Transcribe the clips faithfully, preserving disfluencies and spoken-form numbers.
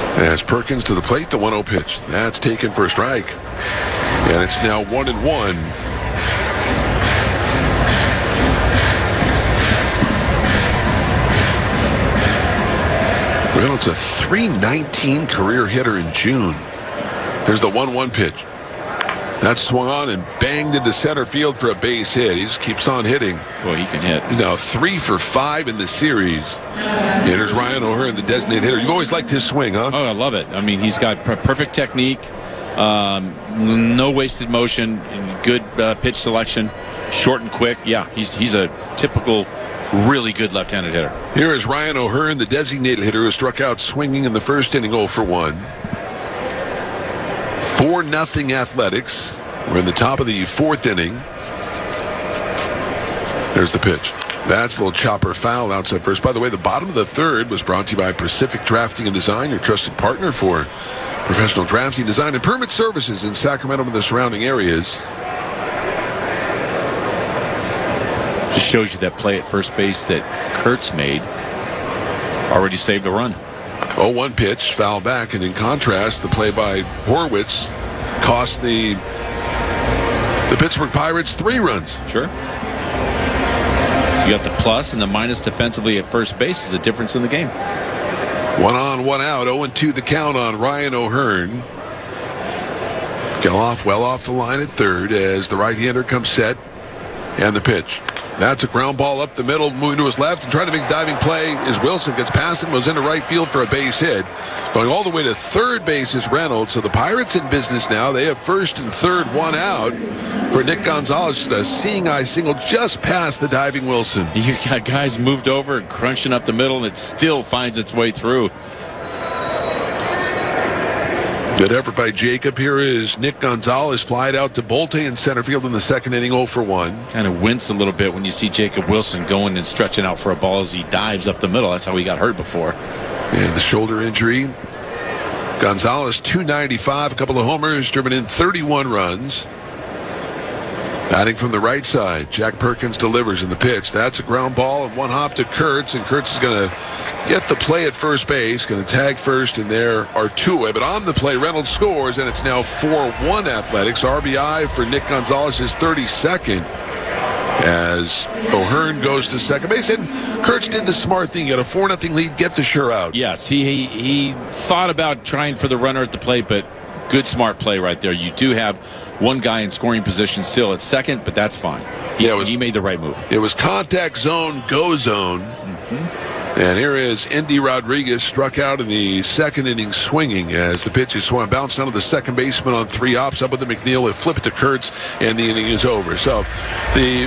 As Perkins to the plate, the one oh pitch. That's taken for a strike. And it's now one and one. Reynolds a three nineteen career hitter in June. There's the one one pitch. That's swung on and banged into center field for a base hit. He just keeps on hitting. Boy, he can hit. Now three for five in the series. Here's Ryan O'Hearn, the designated hitter. You've always liked his swing, huh? Oh, I love it. I mean, he's got per- perfect technique, um, no wasted motion, good uh, pitch selection, short and quick. Yeah, he's he's a typical, really good left-handed hitter. Here is Ryan O'Hearn, the designated hitter, who struck out swinging in the first inning, oh for one. four nothing Athletics. We're in the top of the fourth inning. There's the pitch. That's a little chopper foul outside first. By the way, the bottom of the third was brought to you by Pacific Drafting and Design, your trusted partner for professional drafting, design, and permit services in Sacramento and the surrounding areas. Just shows you that play at first base that Kurtz made already saved a run. oh one pitch, foul back, and in contrast, the play by Horwitz cost the the Pittsburgh Pirates three runs. Sure. You got the plus and the minus defensively at first base is the difference in the game. One on, one out, oh and two the count on Ryan O'Hearn. Geloff well off the line at third as the right-hander comes set, and the pitch. That's a ground ball up the middle, moving to his left, and trying to make a diving play as Wilson gets past him, goes into right field for a base hit. Going all the way to third base is Reynolds. So the Pirates in business now. They have first and third, one out for Nick Gonzalez. A seeing eye single just past the diving Wilson. You got guys moved over and crunching up the middle, and it still finds its way through. Good effort by Jacob. Here is Nick Gonzalez, flied out to Bolte in center field in the second inning, oh for one. Kind of wince a little bit when you see Jacob Wilson going and stretching out for a ball as he dives up the middle. That's how he got hurt before. And the shoulder injury. Gonzalez, two ninety-five, a couple of homers, driven in thirty-one runs. Batting from the right side, Jack Perkins delivers in the pitch. That's a ground ball and one hop to Kurtz, and Kurtz is going to get the play at first base, going to tag first, and there Artue. But on the play, Reynolds scores, and it's now four one Athletics. R B I for Nick Gonzalez, his thirty-second, as O'Hearn goes to second base. And Kurtz did the smart thing. He had a four nothing lead, get the sure out. Yes, he, he he thought about trying for the runner at the plate, but good smart play right there. You do have one guy in scoring position still at second, but that's fine. He, yeah, it was, he made the right move. It was contact zone, go zone. Mm-hmm. And here is Endy Rodriguez, struck out in the second inning swinging as the pitch is swung, bounced down to the second baseman on three ops, up with the McNeil, they flip it to Kurtz, and the inning is over. So the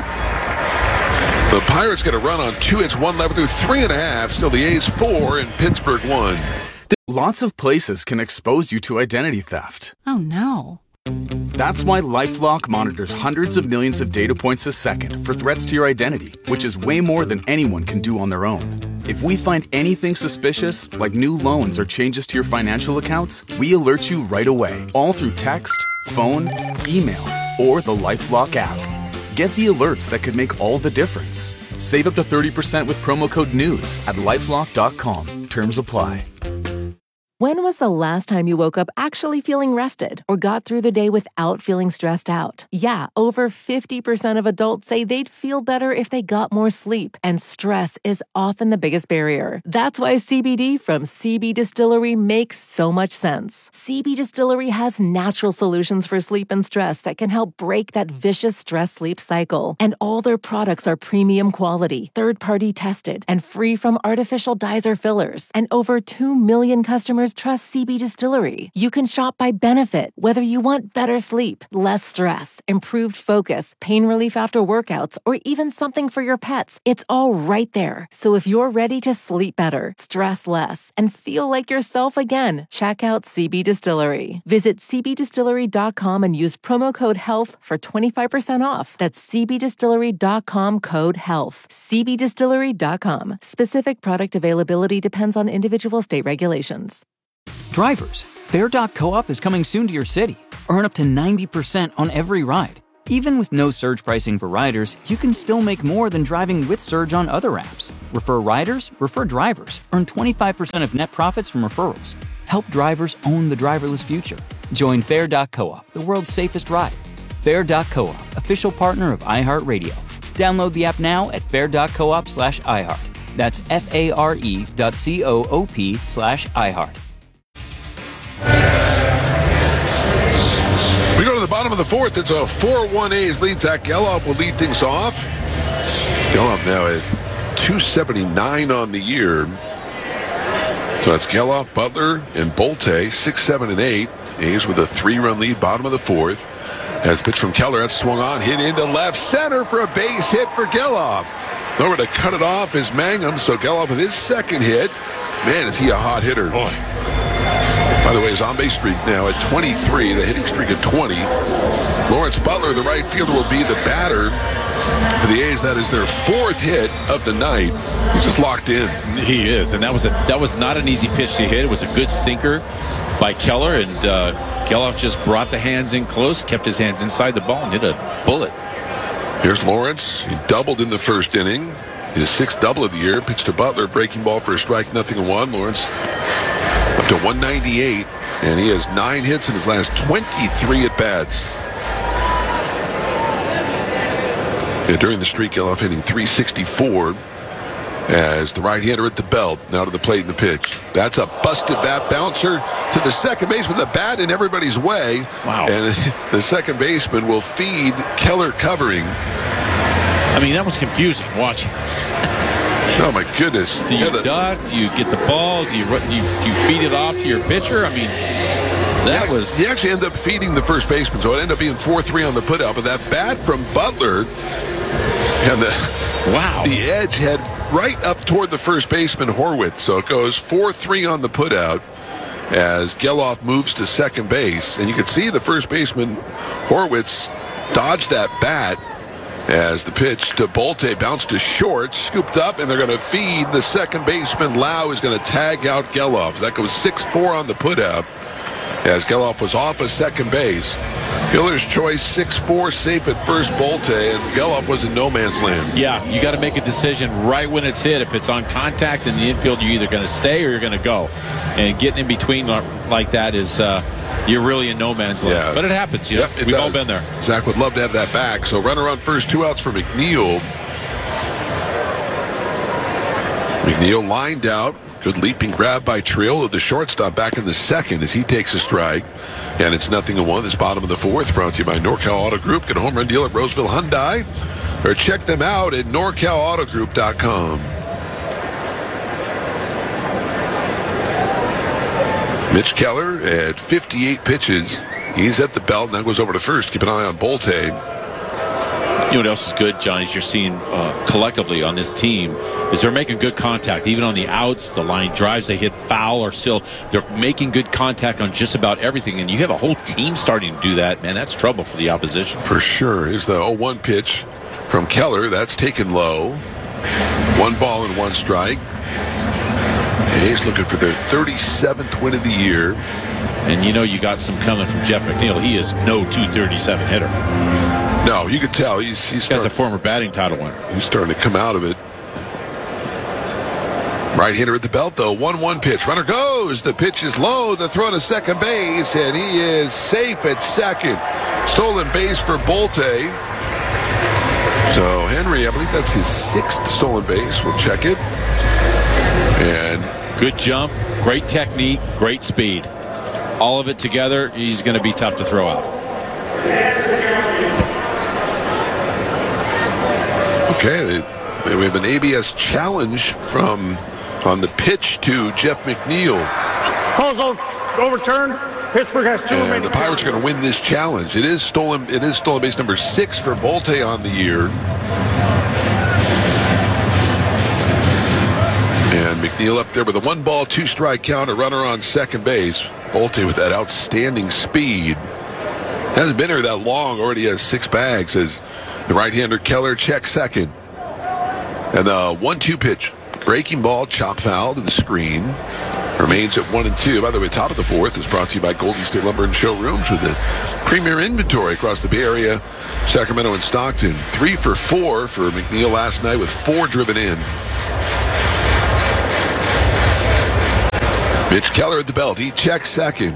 the Pirates get a run on two hits, one left through three and a half. Still the A's four and Pittsburgh one. Lots of places can expose you to identity theft. Oh no. That's why LifeLock monitors hundreds of millions of data points a second for threats to your identity, which is way more than anyone can do on their own. If we find anything suspicious, like new loans or changes to your financial accounts, we alert you right away, all through text, phone, email, or the LifeLock app. Get the alerts that could make all the difference. Save up to thirty percent with promo code NEWS at lifelock dot com. Terms apply. When was the last time you woke up actually feeling rested or got through the day without feeling stressed out? Yeah, over fifty percent of adults say they'd feel better if they got more sleep, and stress is often the biggest barrier. That's why C B D from C B Distillery makes so much sense. C B Distillery has natural solutions for sleep and stress that can help break that vicious stress-sleep cycle. And all their products are premium quality, third-party tested, and free from artificial dyes or fillers. And over two million customers trust C B Distillery. You can shop by benefit, whether you want better sleep, less stress, improved focus, pain relief after workouts, or even something for your pets. It's all right there. So if you're ready to sleep better, stress less, and feel like yourself again, check out C B Distillery. Visit c b distillery dot com and use promo code HEALTH for twenty-five percent off. That's c b distillery dot com code HEALTH. c b distillery dot com. Specific product availability depends on individual state regulations. Drivers, Fare dot coop is coming soon to your city. Earn up to ninety percent on every ride. Even with no surge pricing for riders, you can still make more than driving with Surge on other apps. Refer riders, refer drivers. Earn twenty-five percent of net profits from referrals. Help drivers own the driverless future. Join Fair dot coop, the world's safest ride. Fair dot coop, official partner of iHeartRadio. Download the app now at fair dot coop slash iHeart. That's F-A-R-E dot C-O-O-P slash iHeart. We go to the bottom of the fourth. It's a four one A's lead. Zach Geloff will lead things off. Geloff now at two seventy-nine on the year. So that's Geloff, Butler, and Bolte, six, seven, and eight. A's with a three-run lead, bottom of the fourth. As pitch from Keller, that's swung on, hit into left center for a base hit for Geloff. Over to cut it off is Mangum, so Geloff with his second hit. Man, is he a hot hitter. Boy. By the way, his on-base streak now at twenty-three, the hitting streak at twenty. Lawrence Butler, the right fielder, will be the batter for the A's. That is their fourth hit of the night. He's just locked in. He is, and that was a that was not an easy pitch to hit. It was a good sinker by Keller, and uh, Geloff just brought the hands in close, kept his hands inside the ball, and hit a bullet. Here's Lawrence. He doubled in the first inning. His sixth double of the year. Pitched to Butler, breaking ball for a strike, nothing and one. Lawrence up to one ninety-eight, and he has nine hits in his last twenty-three at-bats. Yeah, during the streak, Geloff hitting three sixty-four as the right-hander at the belt, now to the plate in the pitch. That's a busted bat bouncer to the second base with the bat in everybody's way. Wow. And the second baseman will feed Keller covering. I mean, that was confusing. Watch. Oh, my goodness. Do you yeah, the, duck? Do you get the ball? Do you, do you, do you feed it off to your pitcher? I mean, that yeah, was... He actually ended up feeding the first baseman, so it ended up being four three on the putout. But that bat from Butler and the, wow. the edge had right up toward the first baseman, Horwitz. So it goes four three on the putout as Geloff moves to second base. And you can see the first baseman, Horwitz, dodged that bat as the pitch to Bolte bounced to short, scooped up, and they're going to feed the second baseman. Lau is going to tag out Geloff. That goes six four on the putout as Geloff was off of second base. Hiller's choice, six four, safe at first, Bolte, and Geloff was in no man's land. Yeah, you got to make a decision right when it's hit. If it's on contact in the infield, you're either going to stay or you're going to go. And getting in between like that is... Uh, you're really in no man's land. Yeah. But it happens. You know? Yep, it We've does. all been there. Zach would love to have that back. So runner on first, two outs for McNeil. McNeil lined out. Good leaping grab by Trill of the shortstop back in the second as he takes a strike. And it's nothing to one. This bottom of the fourth brought to you by NorCal Auto Group. Get a home run deal at Roseville Hyundai. Or check them out at norcal auto group dot com. Mitch Keller at fifty-eight pitches. He's at the belt, and that goes over to first. Keep an eye on Bolte. You know what else is good, John, is you're seeing uh, collectively on this team is they're making good contact. Even on the outs, the line drives they hit foul or still, they're making good contact on just about everything. And you have a whole team starting to do that, man, that's trouble for the opposition. For sure. Here's the oh one pitch from Keller. That's taken low. One ball and one strike. A's looking for their thirty-seventh win of the year. And you know you got some coming from Jeff McNeil. He is no two thirty-seven hitter. No, you could tell. He's, he's, He's start, a former batting title winner. he's starting to come out of it. Right-hander at the belt, though. one one pitch. Runner goes. The pitch is low. The throw to second base, and he is safe at second. Stolen base for Bolte. So Henry, I believe that's his sixth stolen base. We'll check it. And good jump, great technique, great speed. All of it together, he's going to be tough to throw out. Okay, we have an A B S challenge from on the pitch to Jeff McNeil. Calls overturned. Pittsburgh has two. And the Pirates are going to win this challenge. It is stolen. It is stolen base number six for Bolte on the year. And McNeil up there with a one ball, two strike count, a runner on second base. Bolte with that outstanding speed. Hasn't been here that long. Already has six bags as the right-hander Keller checks second. And the one two pitch. Breaking ball, chop foul to the screen. Remains at one and two. By the way, top of the fourth is brought to you by Golden State Lumber and Showrooms with the premier inventory across the Bay Area, Sacramento, and Stockton. Three for four for McNeil last night with four driven in. Mitch Keller at the belt. He checks second.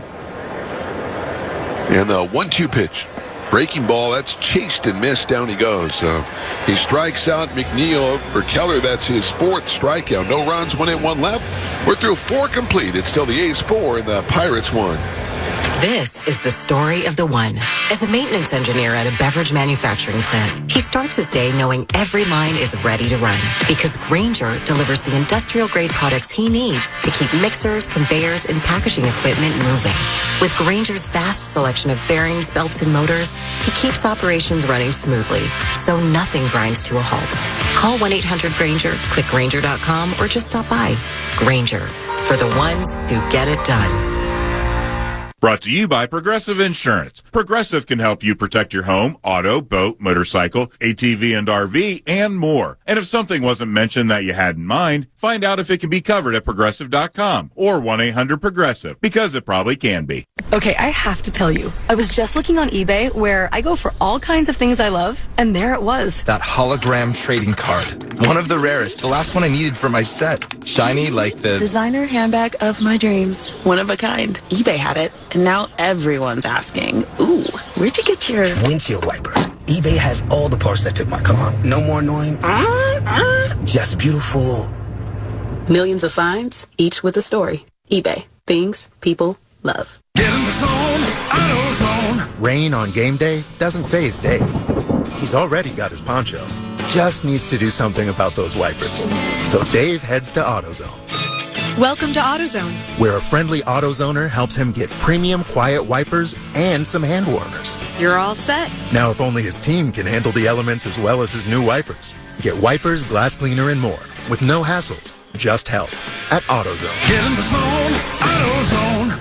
And the one two pitch. Breaking ball, that's chased and missed. Down he goes. So he strikes out McNeil. For Keller, that's his fourth strikeout. No runs, one hit, one left. We're through four complete. It's still the A's four and the Pirates one. This is the story of the one. As a maintenance engineer at a beverage manufacturing plant, he starts his day knowing every line is ready to run because Grainger delivers the industrial-grade products he needs to keep mixers, conveyors, and packaging equipment moving. With Grainger's vast selection of bearings, belts, and motors, he keeps operations running smoothly, so nothing grinds to a halt. Call one eight hundred Grainger, click Grainger dot com, or just stop by. Grainger, for the ones who get it done. Brought to you by Progressive Insurance. Progressive can help you protect your home, auto, boat, motorcycle, A T V and R V, and more. And if something wasn't mentioned that you had in mind, find out if it can be covered at Progressive dot com or one eight hundred Progressive, because it probably can be. Okay, I have to tell you, I was just looking on eBay where I go for all kinds of things I love, and there it was. That hologram trading card. One of the rarest. The last one I needed for my set. Shiny like the... designer handbag of my dreams. One of a kind. eBay had it, and now everyone's asking, ooh, where'd you get your... windshield wipers. eBay has all the parts that fit my car. No more annoying... Uh, uh. Just beautiful. Millions of finds, each with a story. eBay. Things people love. Get in the zone, AutoZone. Rain on game day doesn't faze Dave. He's already got his poncho. Just needs to do something about those wipers. So Dave heads to AutoZone. Welcome to AutoZone, where a friendly AutoZoner helps him get premium quiet wipers and some hand warmers. You're all set. Now, if only his team can handle the elements as well as his new wipers. Get wipers, glass cleaner, and more with no hassles. Just help at AutoZone. Get in the zone, AutoZone.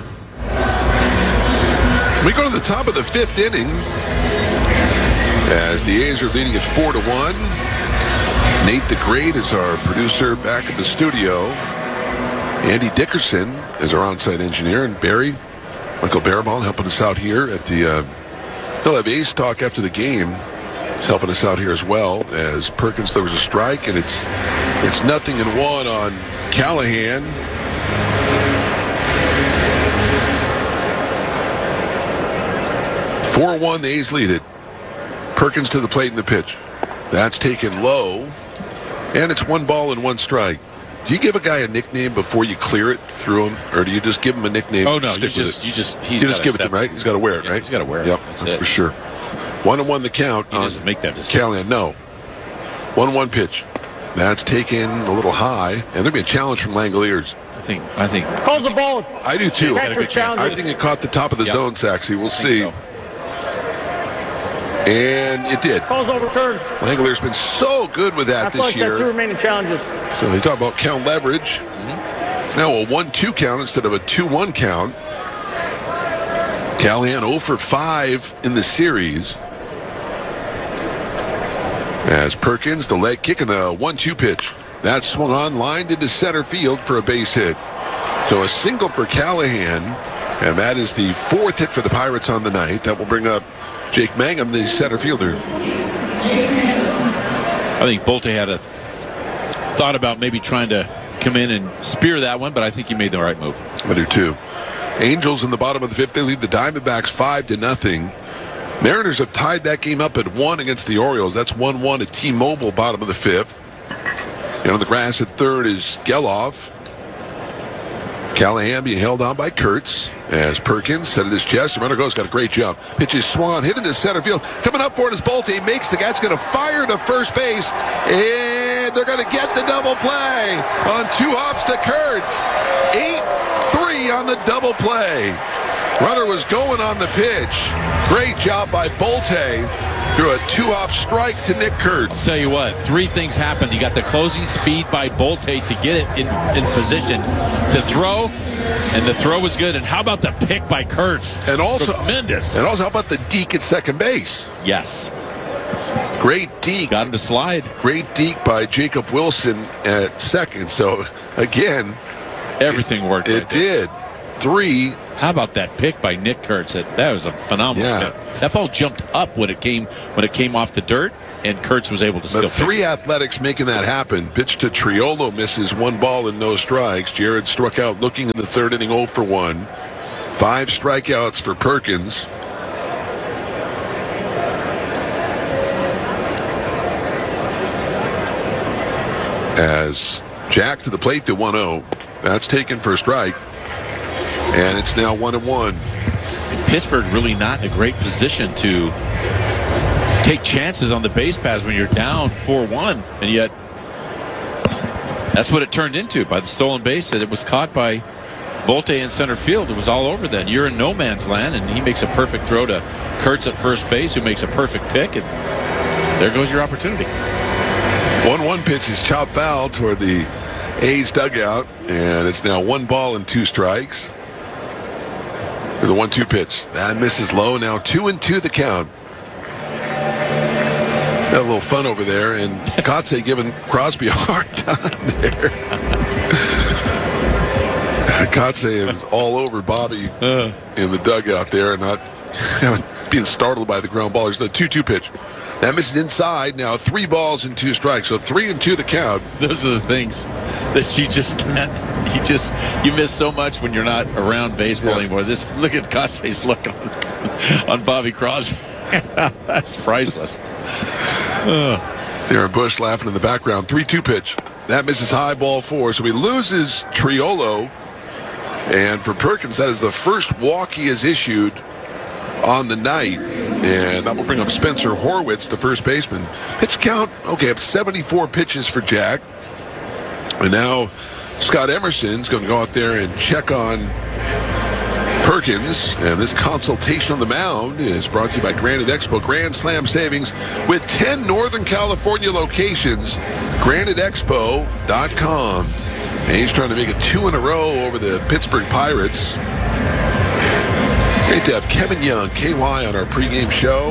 We go to the top of the fifth inning as the A's are leading at four to one. Nate the Great is our producer back at the studio. Andy Dickerson is our on-site engineer, and Barry, Michael Barabal, helping us out here at the. Uh, they'll have A's talk after the game. He's helping us out here as well as Perkins delivers a strike, and it's it's nothing and one on Callahan. four one, the A's lead it. Perkins to the plate in the pitch. That's taken low, and it's one ball and one strike. Do you give a guy a nickname before you clear it through him, or do you just give him a nickname? Oh no, you stick with just it? you just he's you just give it to him, right? He's got to wear it, yeah, right? He's got to wear it. Yep, that's, that's it. for sure. One and one the count. He on doesn't make that decision. Callahan, no. One one pitch. That's taken a little high, and there'll be a challenge from Langoliers. I think. I think. Calls the ball. I do too. Got a good chance. I think it caught the top of the yep. zone, Saxy. We'll see. So. And it did. Calls overturned. Langolier's been so good with that That's this like year. That two remaining challenges. So they talk about count leverage. Mm-hmm. Now a one two count instead of a two one count. Callahan oh for five in the series. As Perkins, the leg kick and the one two pitch. That swung on, lined into center field for a base hit. So a single for Callahan, and that is the fourth hit for the Pirates on the night. That will bring up Jake Mangum, the center fielder. I think Bolte had a th- thought about maybe trying to come in and spear that one, but I think he made the right move. I do too. Angels in the bottom of the fifth. They lead the Diamondbacks five to nothing. Mariners have tied that game up at one against the Orioles. That's one one at T-Mobile, bottom of the fifth. And on the grass at third is Geloff. Callahan being held on by Kurtz as Perkins set at his chest. The runner goes, got a great jump. Pitch is swung on, hit into center field. Coming up for it is Bolte. Makes the catch, going to fire to first base. And they're going to get the double play on two hops to Kurtz. eight three on the double play. Runner was going on the pitch. Great job by Bolte through a two-hop strike to Nick Kurtz. I'll tell you what, three things happened. You got the closing speed by Bolte to get it in, in position to throw, and the throw was good. And how about the pick by Kurtz? And also, tremendous. And also, how about the deke at second base? Yes. Great deke. Got him to slide. Great deke by Jacob Wilson at second. So, again, everything worked. It right did. Three. How about that pick by Nick Kurtz? That, that was a phenomenal yeah. pick. That ball jumped up when it came when it came off the dirt, and Kurtz was able to still The pick three it. athletics making that happen. Pitch to Triolo, misses one ball and no strikes. Jared struck out looking in the third inning, oh for one. Five strikeouts for Perkins. As Jack to the plate, the one oh. That's taken for a strike. And it's now one and one. Pittsburgh really not in a great position to take chances on the base paths when you're down four one, and yet that's what it turned into by the stolen base. That it was caught by Bolte in center field. It was all over then. You're in no man's land, and he makes a perfect throw to Kurtz at first base, who makes a perfect pick, and there goes your opportunity. one one pitch is chopped foul toward the A's dugout, and it's now one ball and two strikes. There's a one two pitch. That misses low. Now two and two the count. Got a little fun over there, and Kotze giving Crosby a hard time there. Kotze is all over Bobby uh. in the dugout there, and not being startled by the ground ball. There's the two two pitch. That misses inside. Now three balls and two strikes. So three and two the count. Those are the things that you just can't. You just you miss so much when you're not around baseball yeah. anymore. This look at Kotze's look on, on Bobby Crosby. That's priceless. Darren Bush laughing in the background. three two pitch. That misses high, ball four. So he loses Triolo. And for Perkins, that is the first walk he has issued on the night. And that will bring up Spencer Horwitz, the first baseman. Pitch count, okay, up seventy-four pitches for Jack. And now Scott Emerson's going to go out there and check on Perkins. And this consultation on the mound is brought to you by Granite Expo. Grand Slam savings with ten Northern California locations. Granite Expo dot com. And he's trying to make it two in a row over the Pittsburgh Pirates. Great to have Kevin Young, K Y, on our pregame show.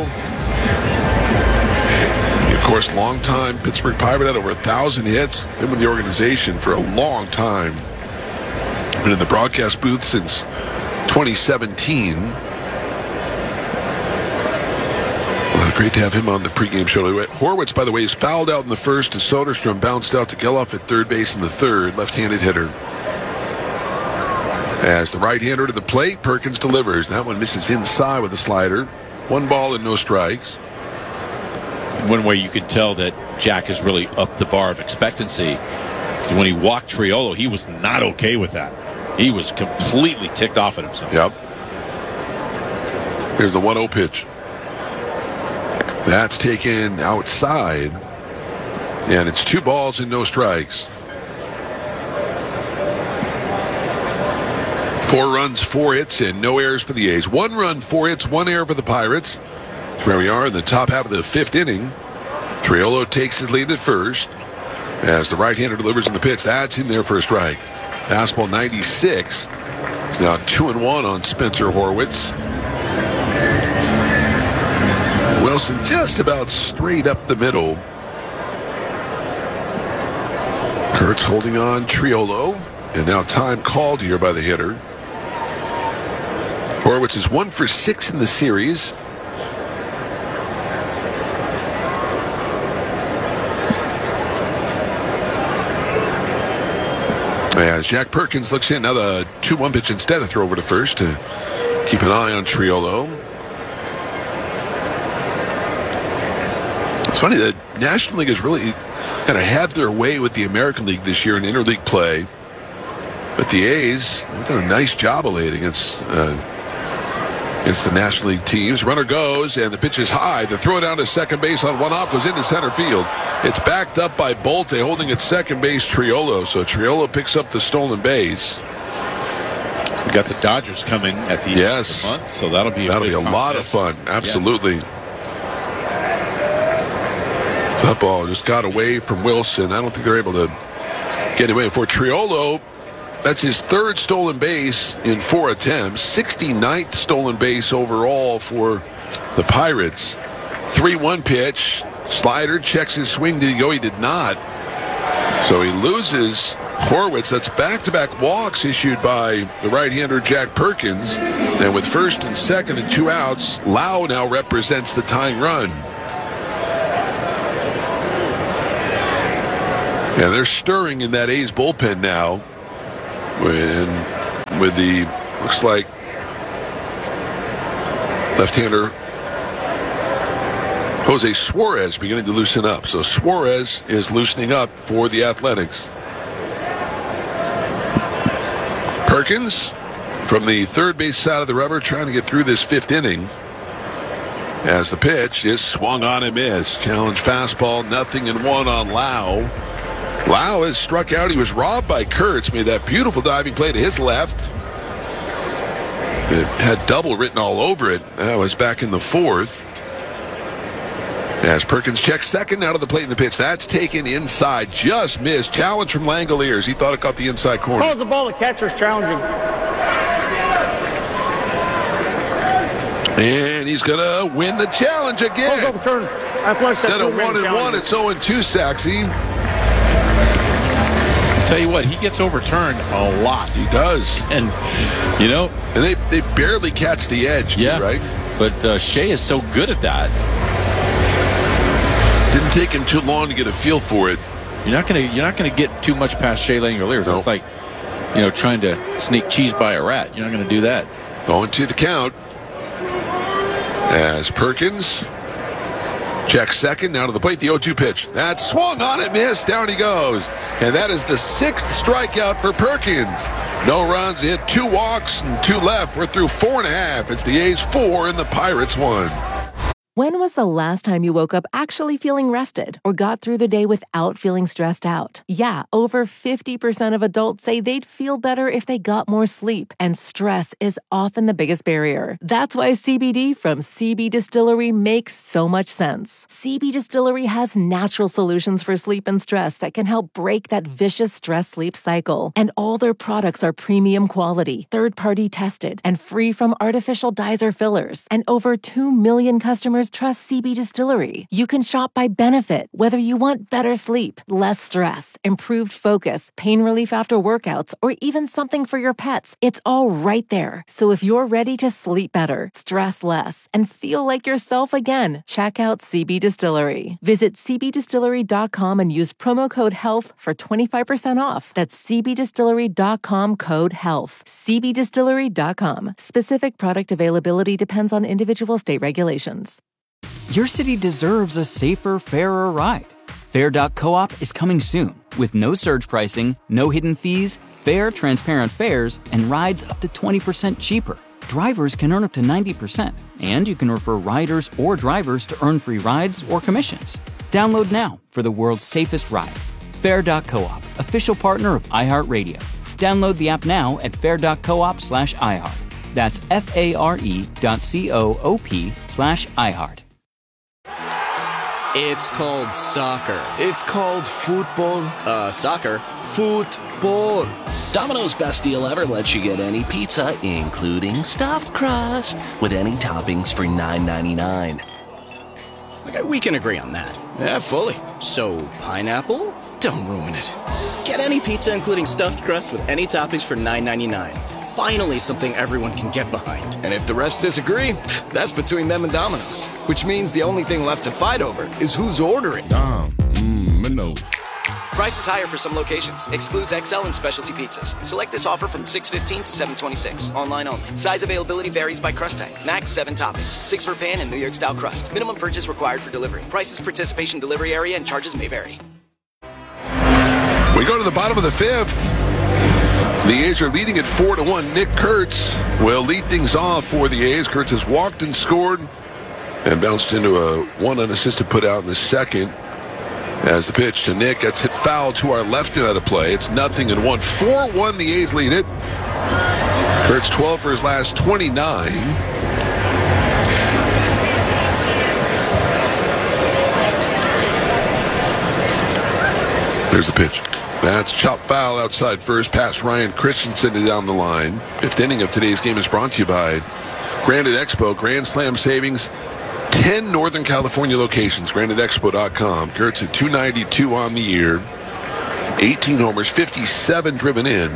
And of course, longtime Pittsburgh Pirate, had over a thousand hits. Been with the organization for a long time. Been in the broadcast booth since twenty seventeen. Well, great to have him on the pregame show. Horwitz, by the way, is fouled out in the first as Soderstrom bounced out to Geloff at third base in the third. Left-handed hitter. As the right-hander to the plate, Perkins delivers. That one misses inside with a slider. One ball and no strikes. One way you can tell that Jack is really up the bar of expectancy. When he walked Triolo, he was not okay with that. He was completely ticked off at himself. Yep. Here's the one oh pitch. That's taken outside. And it's two balls and no strikes. Four runs, four hits, and no errors for the A's. One run, four hits, one error for the Pirates. That's where we are in the top half of the fifth inning. Triolo takes his lead at first as the right-hander delivers in the pitch. That's in there for a strike. Fastball ninety-six. It's now two and one on Spencer Horwitz. Wilson just about straight up the middle. Kurtz holding on Triolo. And now time called here by the hitter. Horwitz is one for six in the series. As Jack Perkins looks in, now the two one pitch instead of throw over to first to keep an eye on Triolo. It's funny, the National League has really kind of had their way with the American League this year in interleague play. But the A's have done a nice job of late against, uh, against the National League teams. Runner goes, and the pitch is high. The throw down to second base on one hop goes into center field. It's backed up by Bolte, holding at second base Triolo. So Triolo picks up the stolen base. We got the Dodgers coming at the yes. end of the month, so that'll be a, that'll be a lot of fun. Absolutely. Yeah. That ball just got away from Wilson. I don't think they're able to get away. For Triolo, that's his third stolen base in four attempts. sixty-ninth stolen base overall for the Pirates. three one pitch. Slider checks his swing. Did he go? He did not. So he loses Horwitz. That's back-to-back walks issued by the right-hander Jack Perkins. And with first and second and two outs, Lau now represents the tying run. And they're stirring in that A's bullpen now. When with the, looks like, left-hander Jose Suarez beginning to loosen up. So Suarez is loosening up for the Athletics. Perkins from the third base side of the rubber trying to get through this fifth inning. As the pitch is swung on and missed. Challenge fastball, nothing in one on Lau. Lau has struck out. He was robbed by Kurtz. Made that beautiful diving play to his left. It had double written all over it. That was back in the fourth. As Perkins checks second out of the plate in the pitch. That's taken inside. Just missed. Challenge from Langoliers. He thought it caught the inside corner. Calls the ball. The catcher's challenging. And he's going to win the challenge again. Instead of one and one, it's oh and two, Saxy. Tell you what, he gets overturned a lot. He does. And, you know. And they, they barely catch the edge, yeah, too, right? But uh, Shea is so good at that. Didn't take him too long to get a feel for it. You're not gonna you're not gonna get too much past Shea Langoliers. Nope. It's like, you know, trying to sneak cheese by a rat. You're not gonna do that. Going to the count. As Perkins checks second, now to the plate, the oh two pitch. That swung on it, missed, down he goes. And that is the sixth strikeout for Perkins. No runs, hit two walks and two left. We're through four and a half. It's the A's four and the Pirates one. When was the last time you woke up actually feeling rested or got through the day without feeling stressed out? Yeah, over fifty percent of adults say they'd feel better if they got more sleep, and stress is often the biggest barrier. That's why C B D from C B Distillery makes so much sense. C B Distillery has natural solutions for sleep and stress that can help break that vicious stress-sleep cycle. And all their products are premium quality, third-party tested, and free from artificial dyes or fillers. And over two million customers trust C B Distillery. You can shop by benefit, whether you want better sleep, less stress, improved focus, pain relief after workouts, or even something for your pets. It's all right there. So if you're ready to sleep better, stress less, and feel like yourself again, check out C B Distillery. Visit c b distillery dot com and use promo code HEALTH for twenty-five percent off. That's c b distillery dot com code HEALTH. c b distillery dot com. Specific product availability depends on individual state regulations. Your city deserves a safer, fairer ride. Fair dot coop is coming soon with no surge pricing, no hidden fees, fair, transparent fares, and rides up to twenty percent cheaper. Drivers can earn up to ninety percent, and you can refer riders or drivers to earn free rides or commissions. Download now for the world's safest ride. Fair dot coop, official partner of iHeartRadio. Download the app now at fair dot coop slash iHeart. That's F-A-R-E dot C-O-O-P slash iHeart. It's called soccer. It's called football. Uh, soccer. Football. Domino's best deal ever lets you get any pizza, including stuffed crust, with any toppings for nine ninety-nine. Okay, we can agree on that. Yeah, fully. So, pineapple? Don't ruin it. Get any pizza, including stuffed crust, with any toppings for nine ninety-nine. Finally, something everyone can get behind. And if the refs disagree, that's between them and Domino's. Which means the only thing left to fight over is who's ordering. Dom, mmm, Mino. Price is higher for some locations. Excludes X L and specialty pizzas. Select this offer from six fifteen to seven twenty-six. Online only. Size availability varies by crust type. Max seven toppings. Six for pan and New York style crust. Minimum purchase required for delivery. Prices, participation, delivery area, and charges may vary. We go to the bottom of the fifth. The A's are leading at four to one. Nick Kurtz will lead things off for the A's. Kurtz has walked and scored and bounced into a one unassisted put out in the second. As the pitch to Nick gets hit foul to our left and out of play. It's nothing and one. four one, the A's lead it. Kurtz twelve for his last twenty-nine. There's the pitch. That's chop foul outside first, past Ryan Christensen down the line. Fifth inning of today's game is brought to you by Granite Expo. Grand Slam savings, ten Northern California locations. Granite Expo dot com. Kurtz at two ninety-two on the year. eighteen homers, fifty-seven driven in.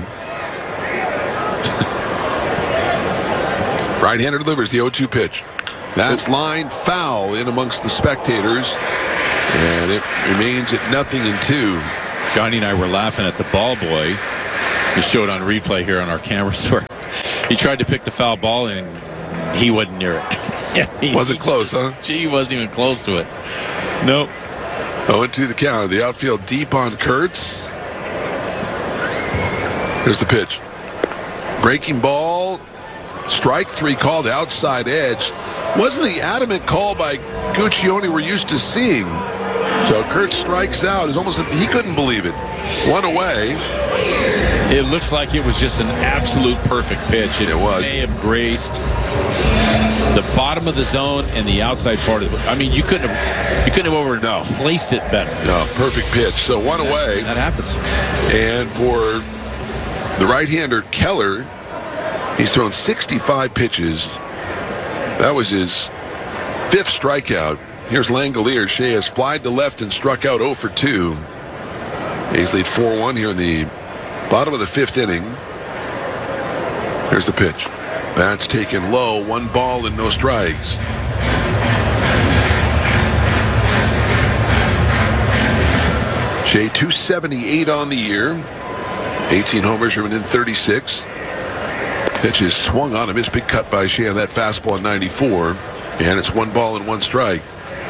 Right-hander delivers the oh two pitch. That's line foul in amongst the spectators. And it remains at nothing and two. Johnny and I were laughing at the ball boy. We showed on replay here on our cameras where he tried to pick the foul ball and he wasn't near it. he, wasn't close, huh? He wasn't even close to it. Nope. oh and two the count. The outfield deep on Kurtz. Here's the pitch. Breaking ball. Strike three called outside edge. Wasn't the adamant call by Guccione we're used to seeing. So Kurtz strikes out. It's almost he couldn't believe it. One away. It looks like it was just an absolute perfect pitch. It, it was. May have grazed the bottom of the zone and the outside part of it. I mean, you couldn't have you couldn't have over no. placed it better. No, perfect pitch. So one that, away. That happens. And for the right-hander Keller, he's thrown sixty-five pitches. That was his fifth strikeout. Here's Langolier. Shea has flied to left and struck out oh for two. A's lead four one here in the bottom of the fifth inning. Here's the pitch. That's taken low. One ball and no strikes. Shea two seventy-eight on the year. eighteen homers, driven in thirty-six. Pitch is swung on him. His big cut by Shea on that fastball at ninety-four. And it's one ball and one strike.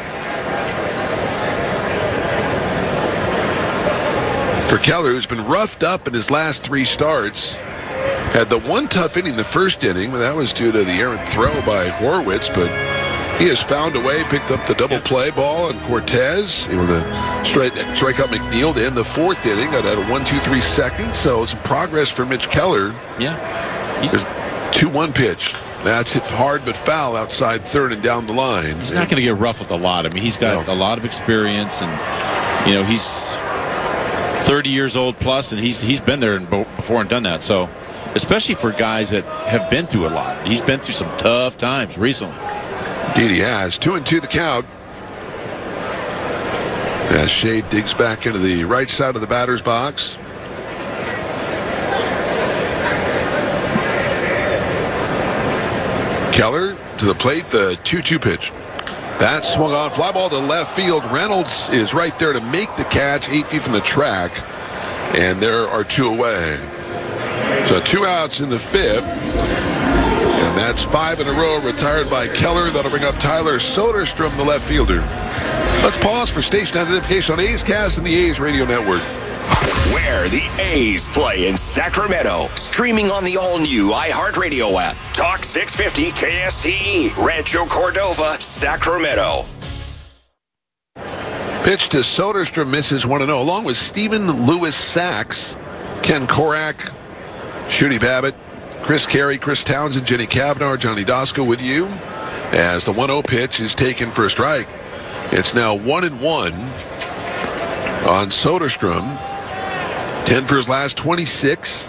For Keller, who's been roughed up in his last three starts, had the one tough inning the first inning, but that was due to the errant throw by Horwitz, but he has found a way, picked up the double play ball on Cortez, able to strike, strike out McNeil to end the fourth inning. Got at a one, two, three seconds, so some progress for Mitch Keller. Yeah. He's two one pitch. That's hit hard but foul outside third and down the line. He's not going to get rough with a lot. I mean, he's got no. a lot of experience, and, you know, he's thirty years old plus, and he's he's been there before and done that. So, especially for guys that have been through a lot. He's been through some tough times recently. Indeed he has. Two and two the count. As Shea digs back into the right side of the batter's box. Keller to the plate, the two two pitch. That's swung on, fly ball to left field. Reynolds is right there to make the catch, eight feet from the track. And there are two away. So two outs in the fifth. And that's five in a row retired by Keller. That'll bring up Tyler Soderstrom, the left fielder. Let's pause for station identification on A's Cast and the A's Radio Network. Where the A's play in Sacramento. Streaming on the all-new iHeartRadio app. Talk six fifty K S T E. Rancho Cordova, Sacramento. Pitch to Soderstrom, misses one and oh. Along with Stephen Lewis Sachs, Ken Korak, Shooty Babbitt, Chris Carey, Chris Townsend, Jenny Cavnar, Johnny Dosco with you. As the one oh pitch is taken for a strike. It's now one and one on Soderstrom. ten for his last twenty-six.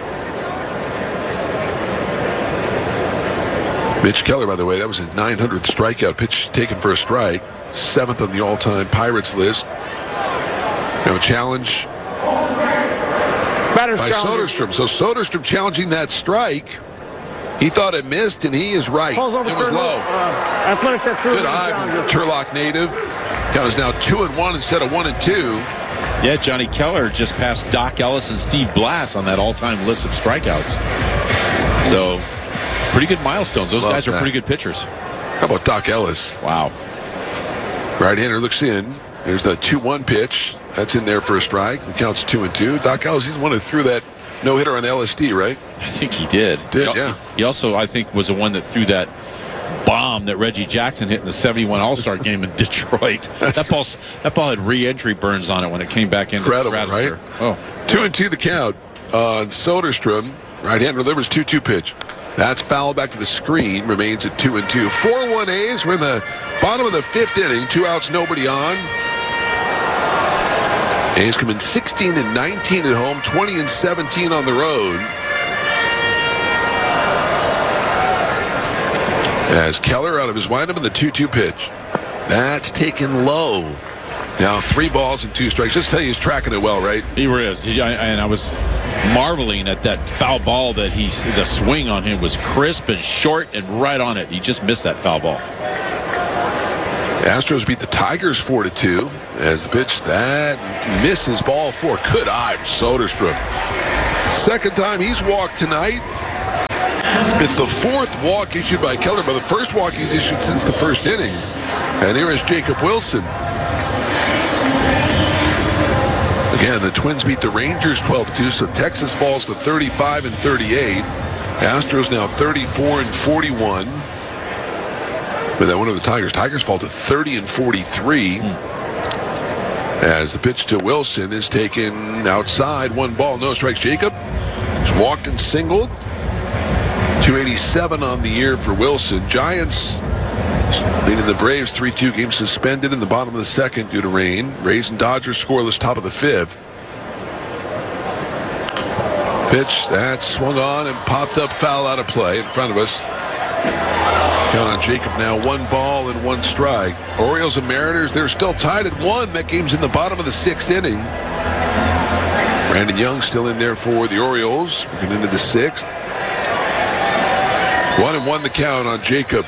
Mitch Keller, by the way, that was his nine hundredth strikeout, pitch taken for a strike. Seventh on the all-time Pirates list. Now a challenge Batter's by Soderstrom. So Soderstrom challenging that strike. He thought it missed, and he is right. It was low. Uh, Athletics at Good eye from Turlock native. Count is now two and one instead of one and two. Yeah, Johnny Keller just passed Doc Ellis and Steve Blass on that all-time list of strikeouts. So, pretty good milestones. Those Love guys are that. pretty good pitchers. How about Doc Ellis? Wow. Right-hander looks in. There's the two one pitch. That's in there for a strike. The count's two and two. Doc Ellis, he's the one who threw that no-hitter on L S D, right? I think he did. Did, he, yeah. He also, I think, was the one that threw that bomb that Reggie Jackson hit in the seventy-one All-Star game in Detroit. That ball, that ball had re-entry burns on it when it came back into Incredible, the stratosphere. right? Oh. Two and two the count on Soderstrom. Right-hander delivers two two pitch. That's foul back to the screen. Remains at two and two. four one A's. We're in the bottom of the fifth inning. Two outs, nobody on. A's come in sixteen and nineteen at home, twenty and seventeen on the road. As Keller out of his windup in the two two pitch. That's taken low. Now three balls and two strikes. Just tell you he's tracking it well, right? He is. And I was marveling at that foul ball that he, the swing on him was crisp and short and right on it. He just missed that foul ball. Astros beat the Tigers four to two as the pitch that misses ball four. Good eye, Soderstrom. Second time he's walked tonight. It's the fourth walk issued by Keller, but the first walk he's issued since the first inning. And here is Jacob Wilson. Again, the Twins beat the Rangers twelve to two, so Texas falls to thirty-five and thirty-eight. Astros now thirty-four and forty-one. But then one of the Tigers. Tigers fall to thirty and forty-three. As the pitch to Wilson is taken outside. One ball, no strikes. Jacob has walked and singled. two eighty-seven on the year for Wilson. Giants leading the Braves three two. Game suspended in the bottom of the second due to rain. Rays and Dodgers scoreless top of the fifth. Pitch that swung on and popped up, foul out of play in front of us. Count on Jacob now, one ball and one strike. Orioles and Mariners, they're still tied at one. That game's in the bottom of the sixth inning. Brandon Young still in there for the Orioles. We're getting into the sixth. One and one the count on Jacob.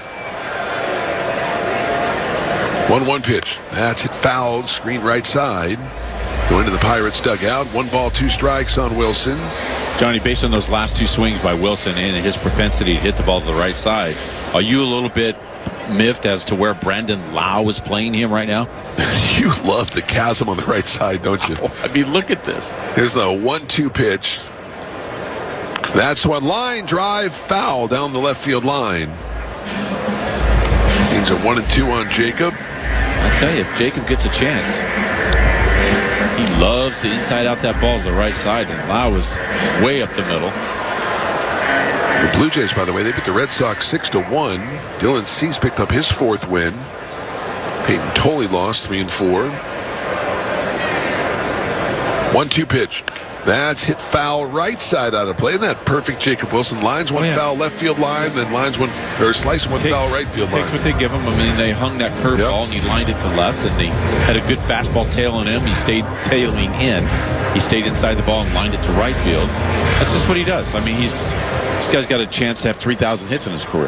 one one pitch. That's hit foul, screen right side. Going to the Pirates dugout. One ball, two strikes on Wilson. Johnny, based on those last two swings by Wilson and his propensity to hit the ball to the right side, are you a little bit miffed as to where Brandon Lau is playing him right now? You love the chasm on the right side, don't you? Oh, I mean, look at this. Here's the one two pitch. That's one. Line drive foul down the left field line. Things are one and two on Jacob. I tell you, if Jacob gets a chance, he loves to inside out that ball to the right side, and Lau was way up the middle. The Blue Jays, by the way, they beat the Red Sox six to one. Dylan Cease picked up his fourth win. Peyton Tolley lost three and four. one two pitch. That's hit foul right side out of play. Isn't that perfect? Jacob Wilson lines one oh, yeah. foul left field line, then lines one or slice one Take, foul right field line. Takes what they give him. I mean, they hung that curveball yep. and he lined it to left, and they had a good fastball tail on him. He stayed tailing in. He stayed inside the ball and lined it to right field. That's just what he does. I mean, he's this guy's got a chance to have three thousand hits in his career.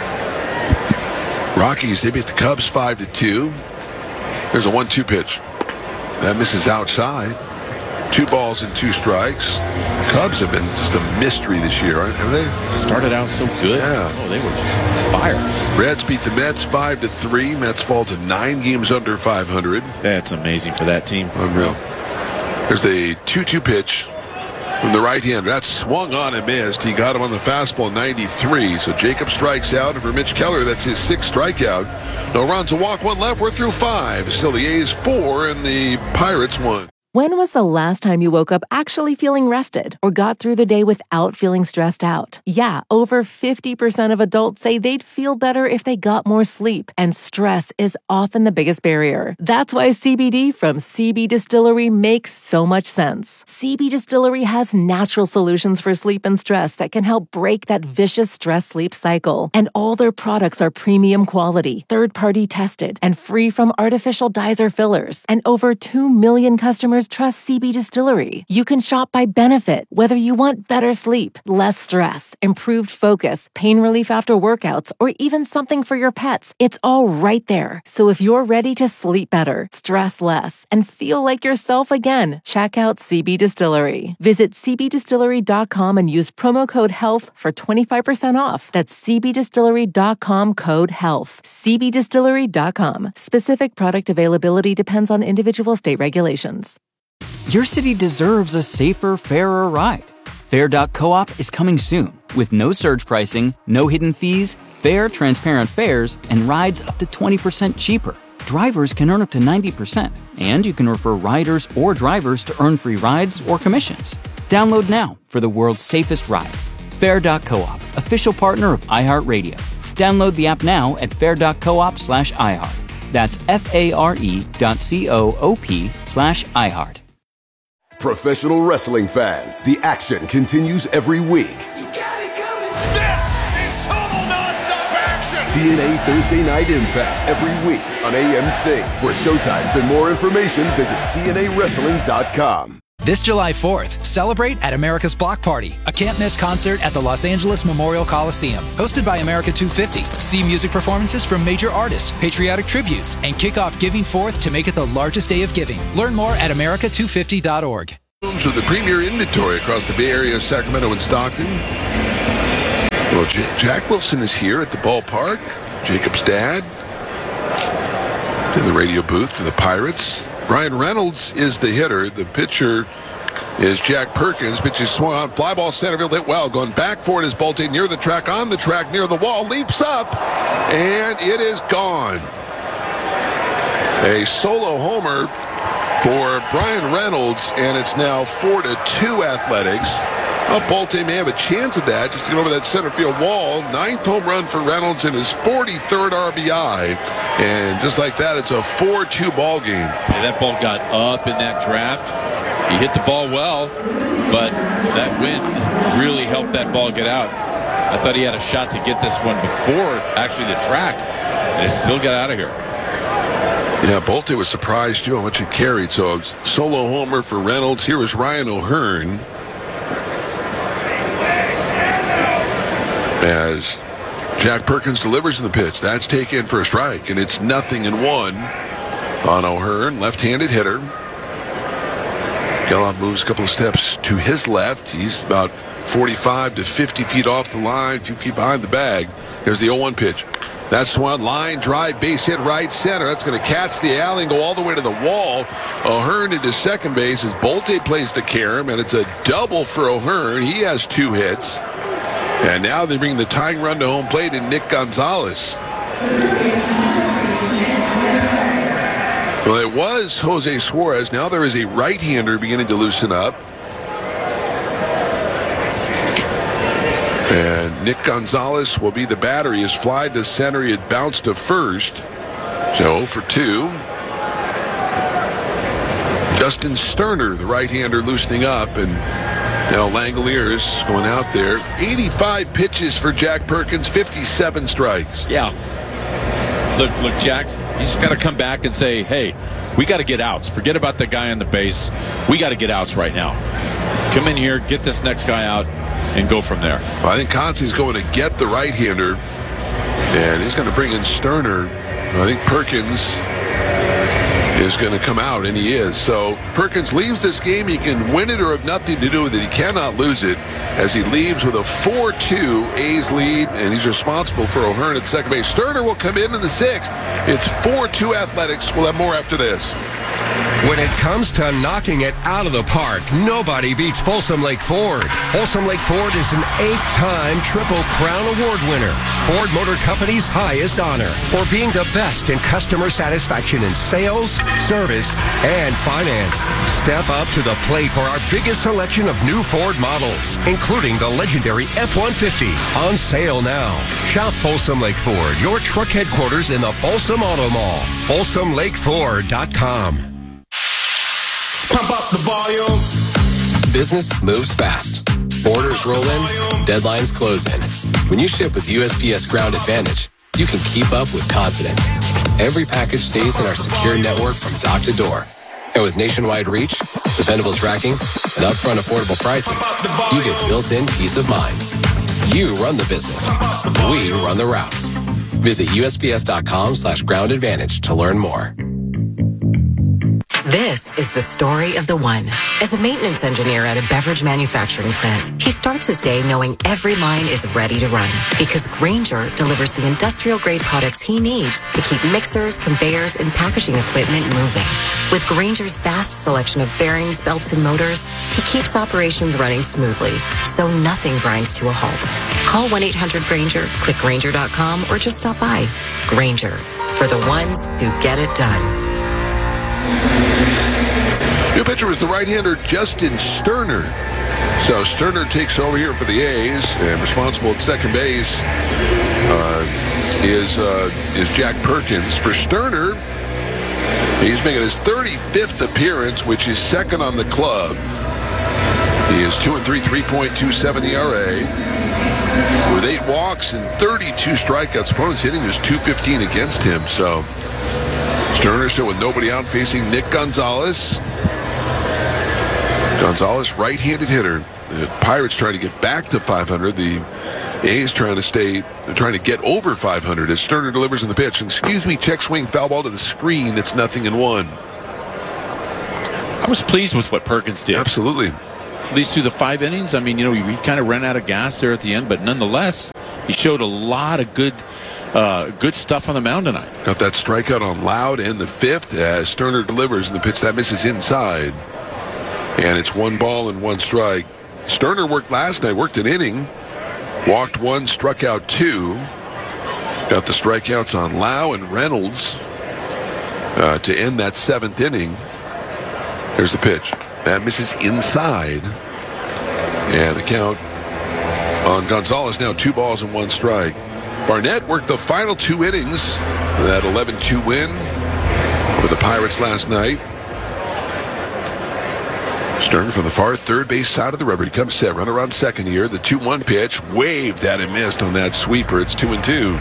Rockies, they beat the Cubs five to two. There's a one two pitch. That misses outside. Two balls and two strikes. Cubs have been just a mystery this year, aren't they? Started out so good. Yeah. Oh, they were just fire. Reds beat the Mets five to three. Mets fall to nine games under five hundred. That's amazing for that team. Unreal. There's the two two pitch from the right hand. That swung on and missed. He got him on the fastball ninety-three. So Jacob strikes out. And for Mitch Keller, that's his sixth strikeout. No runs, a walk, one left. We're through five. Still the A's four and the Pirates one. When was the last time you woke up actually feeling rested or got through the day without feeling stressed out? Yeah, over fifty percent of adults say they'd feel better if they got more sleep, and stress is often the biggest barrier. That's why C B D from C B Distillery makes so much sense. C B Distillery has natural solutions for sleep and stress that can help break that vicious stress-sleep cycle. And all their products are premium quality, third-party tested, and free from artificial dyes or fillers. And over two million customers trust C B Distillery. You can shop by benefit, whether you want better sleep, less stress, improved focus, pain relief after workouts, or even something for your pets. It's all right there. So if you're ready to sleep better, stress less, and feel like yourself again, check out C B Distillery. Visit c b distillery dot com and use promo code HEALTH for twenty-five percent off. That's c b distillery dot com code HEALTH. c b distillery dot com. Specific product availability depends on individual state regulations. Your city deserves a safer, fairer ride. Fair dot coop is coming soon with no surge pricing, no hidden fees, fair, transparent fares, and rides up to twenty percent cheaper. Drivers can earn up to ninety percent, and you can refer riders or drivers to earn free rides or commissions. Download now for the world's safest ride. Fair dot coop, official partner of iHeartRadio. Download the app now at fair dot coop slash iHeart. That's F-A-R-E dot C-O-O-P slash iHeart. Professional wrestling fans, the action continues every week. You got it coming. This is total nonstop action. T N A Thursday Night Impact every week on A M C. For showtimes and more information, visit T N A wrestling dot com. This July fourth, celebrate at America's Block Party, a can't-miss concert at the Los Angeles Memorial Coliseum. Hosted by America two fifty, see music performances from major artists, patriotic tributes, and kick off Giving Fourth to make it the largest day of giving. Learn more at America two fifty dot org. With the premier inventory across the Bay Area, Sacramento, and Stockton. Well, J- Jack Wilson is here at the ballpark. Jacob's dad in the radio booth for the Pirates. Brian Reynolds is the hitter. The pitcher is Jack Perkins. Pitch is swung on. Fly ball center field hit well. Going back for it is Bolte near the track, on the track, near the wall. Leaps up, and it is gone. A solo homer for Brian Reynolds, and it's now four to two Athletics. Well, Bolte may have a chance at that, just to get over that center field wall. Ninth home run for Reynolds in his forty-third R B I. And just like that, it's a four two ball game. Yeah, that ball got up in that draft. He hit the ball well, but that wind really helped that ball get out. I thought he had a shot to get this one before actually the track, and it still got out of here. Yeah, Bolte was surprised, too, how much it carried. So, solo homer for Reynolds. Here is Ryan O'Hearn. As Jack Perkins delivers in the pitch. That's taken for a strike, and it's nothing in one on O'Hearn, left-handed hitter. Gallup moves a couple of steps to his left. He's about forty-five to fifty feet off the line, a few feet behind the bag. Here's the oh one pitch. That's swung line drive, base hit right center. That's going to catch the alley and go all the way to the wall. O'Hearn into second base as Bolte plays the carom, and it's a double for O'Hearn. He has two hits. And now they bring the tying run to home plate in Nick Gonzalez. Well, it was Jose Suarez. Now there is a right-hander beginning to loosen up. And Nick Gonzalez will be the batter. He has flied to center. He had bounced to first. So oh for two. Justin Sterner, the right-hander, loosening up. And now Langoliers going out there. eighty-five pitches for Jack Perkins, fifty-seven strikes. Yeah. Look, look, Jack, you just got to come back and say, hey, we got to get outs. Forget about the guy on the base. We got to get outs right now. Come in here, get this next guy out, and go from there. Well, I think Consi's going to get the right-hander, and he's going to bring in Sterner. I think Perkins is going to come out, and he is. So Perkins leaves this game. He can win it or have nothing to do with it. He cannot lose it as he leaves with a four two A's lead, and he's responsible for O'Hearn at second base. Sterner will come in in the sixth. It's four two Athletics. We'll have more after this. When it comes to knocking it out of the park, nobody beats Folsom Lake Ford. Folsom Lake Ford is an eight-time Triple Crown Award winner, Ford Motor Company's highest honor, for being the best in customer satisfaction in sales, service, and finance. Step up to the plate for our biggest selection of new Ford models, including the legendary F one fifty, on sale now. Shop Folsom Lake Ford, your truck headquarters in the Folsom Auto Mall. Folsom Lake Ford dot com. Pump up the volume. Business moves fast. Orders roll in, deadlines close in. When you ship with U S P S Ground Advantage, you can keep up with confidence. Every package stays in our secure network from dock to door. And with nationwide reach, dependable tracking, and upfront affordable pricing, you get built-in peace of mind. You run the business. We run the routes. Visit U S P S dot com slash ground advantage to learn more. This is the story of the one. As a maintenance engineer at a beverage manufacturing plant, he starts his day knowing every line is ready to run because Grainger delivers the industrial-grade products he needs to keep mixers, conveyors, and packaging equipment moving. With Grainger's vast selection of bearings, belts, and motors, he keeps operations running smoothly, so nothing grinds to a halt. Call one eight hundred Grainger, click Grainger dot com, or just stop by. Grainger, for the ones who get it done. New pitcher is the right-hander Justin Sterner. So Sterner takes over here for the A's, and responsible at second base uh, is uh, is Jack Perkins. For Sterner, he's making his thirty-fifth appearance, which is second on the club. He is two and three, three point two seven E R A, with eight walks and thirty-two strikeouts. Opponents hitting just two fifteen against him. So Sterner still with nobody out, facing Nick Gonzalez. Gonzalez, right-handed hitter. The Pirates trying to get back to five hundred. The A's trying to stay, trying to get over five hundred as Sterner delivers in the pitch. Excuse me, check swing, foul ball to the screen. It's nothing in one. I was pleased with what Perkins did. Absolutely. At least through the five innings. I mean, you know, he, he kind of ran out of gas there at the end, but nonetheless, he showed a lot of good uh, good stuff on the mound tonight. Got that strikeout on Loud in the fifth as Sterner delivers in the pitch that misses inside. And it's one ball and one strike. Sterner worked last night, worked an inning, walked one, struck out two. Got the strikeouts on Lau and Reynolds uh, to end that seventh inning. Here's the pitch. That misses inside. And the count on Gonzalez now two balls and one strike. Barnett worked the final two innings of that eleven two win over the Pirates last night. Sterner from the far third base side of the rubber. He comes set, runner on second here. The two one pitch, waved at and missed on that sweeper. It's two and two.